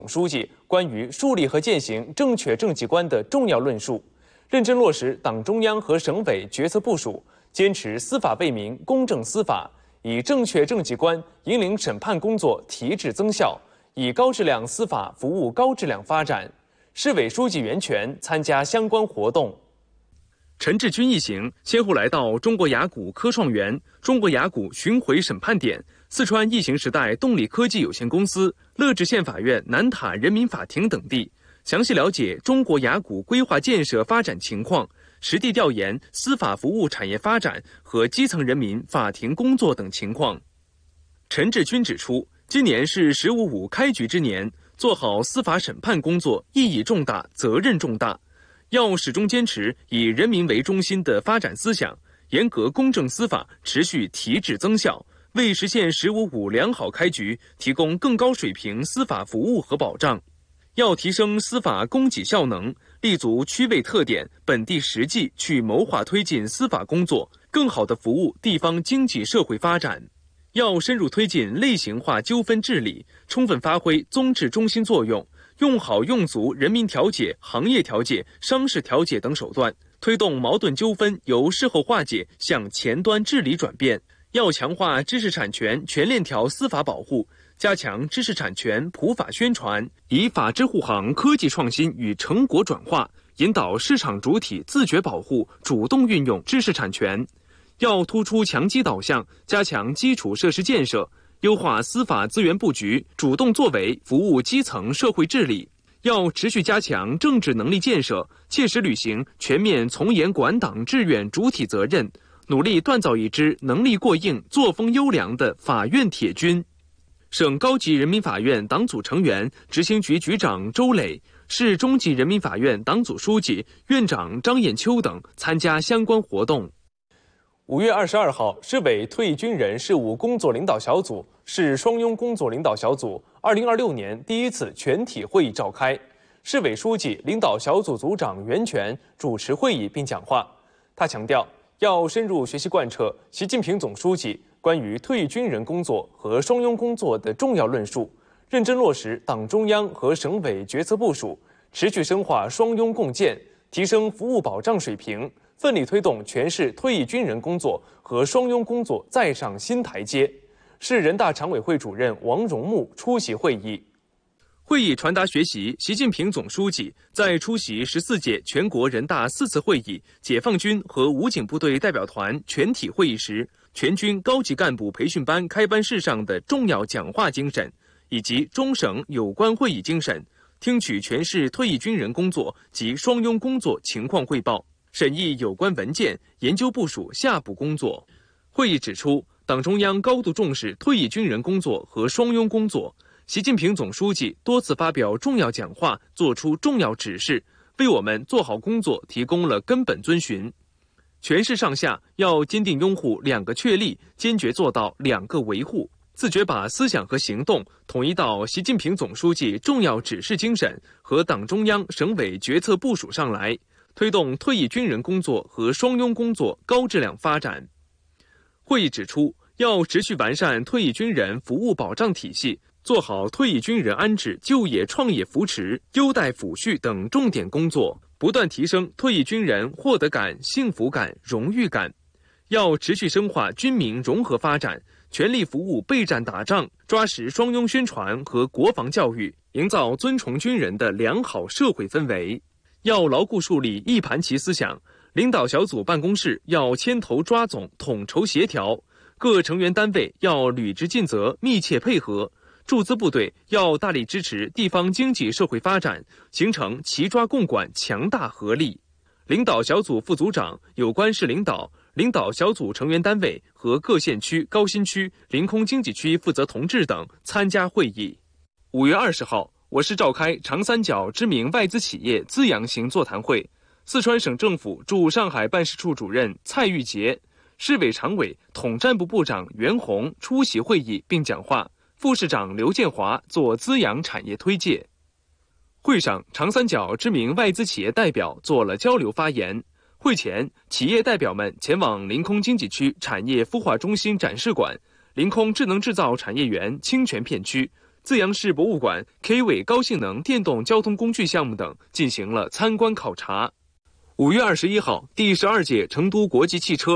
总书记关于树立和践行正确政绩观的重要论述，认真落实党中央和省委决策部署，坚持司法为民、公正司法，以正确政绩观引领审判工作提质增效，以高质量司法服务高质量发展。市委书记袁泉参加相关活动。陈志军一行先后来到中国雅谷科创园、中国雅谷巡回审判点、四川异形时代动力科技有限公司、乐至县法院南塔人民法庭等地，详细了解中国雅谷规划建设发展情况，实地调研司法服务产业发展和基层人民法庭工作等情况。陈志军指出，今年是“15.5”开局之年，做好司法审判工作意义重大、责任重大。要始终坚持以人民为中心的发展思想，严格公正司法，持续提质增效，为实现“15.5”良好开局提供更高水平司法服务和保障。要提升司法供给效能，立足区位特点、本地实际去谋划推进司法工作，更好地服务地方经济社会发展。要深入推进类型化纠纷治理，充分发挥综治中心作用，用好用足人民调解、行业调解、商事调解等手段，推动矛盾纠纷由事后化解向前端治理转变。要强化知识产权全链条司法保护，加强知识产权普法宣传，以法治护航科技创新与成果转化，引导市场主体自觉保护、主动运用知识产权。要突出强基导向，加强基础设施建设，优化司法资源布局，主动作为，服务基层社会治理。要持续加强政治能力建设，切实履行全面从严管党治院主体责任，努力锻造一支能力过硬、作风优良的法院铁军。省高级人民法院党组成员、执行局局长周磊，市中级人民法院党组书记、院长张艳秋等参加相关活动。5月22号，市委退役军人事务工作领导小组、市双拥工作领导小组2026年第一次全体会议召开。市委书记、领导小组组长袁泉主持会议并讲话。他强调，要深入学习贯彻习近平总书记关于退役军人工作和双拥工作的重要论述，认真落实党中央和省委决策部署，持续深化双拥共建，提升服务保障水平，奋力推动全市退役军人工作和双拥工作再上新台阶。市人大常委会主任王荣木出席会议。会议传达学习习近平总书记在出席14届全国人大4次会议解放军和武警部队代表团全体会议时，全军高级干部培训班开班式上的重要讲话精神，以及中省有关会议精神，听取全市退役军人工作及双拥工作情况汇报，审议有关文件，研究部署下步工作。会议指出，党中央高度重视退役军人工作和双拥工作，习近平总书记多次发表重要讲话，作出重要指示，为我们做好工作提供了根本遵循。全市上下要坚定拥护2个确立，坚决做到2个维护，自觉把思想和行动统一到习近平总书记重要指示精神和党中央省委决策部署上来，推动退役军人工作和双拥工作高质量发展。会议指出，要持续完善退役军人服务保障体系，做好退役军人安置、就业创业扶持、优待抚恤等重点工作，不断提升退役军人获得感、幸福感、荣誉感。要持续深化军民融合发展，全力服务备战打仗，抓实双拥宣传和国防教育，营造尊崇军人的良好社会氛围。要牢固树立一盘棋思想，领导小组办公室要牵头抓总、统筹协调，各成员单位要履职尽责、密切配合，驻资部队要大力支持地方经济社会发展，形成齐抓共管强大合力。领导小组副组长、有关市领导、领导小组成员单位和各县区、高新区、临空经济区负责同志等参加会议。5月20号，我市召开长三角知名外资企业资阳行座谈会，四川省政府驻上海办事处主任蔡玉杰、市委常委、统战部部长袁宏出席会议并讲话，副市长刘建华做资阳产业推介。会上，长三角知名外资企业代表做了交流发言。会前，企业代表们前往临空经济区产业孵化中心展示馆、临空智能制造产业园清泉片区、 资阳市博物馆 K 位高性能电动交通工具项目等进行了参观考察。5月21号，第12届成都国际汽车